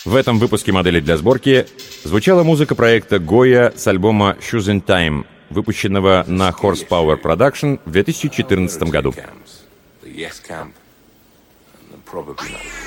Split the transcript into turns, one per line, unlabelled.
В этом выпуске «Модели для сборки» звучала музыка проекта Goya с альбома Shoes in Time, выпущенного на Horsepower Production в 2014 году.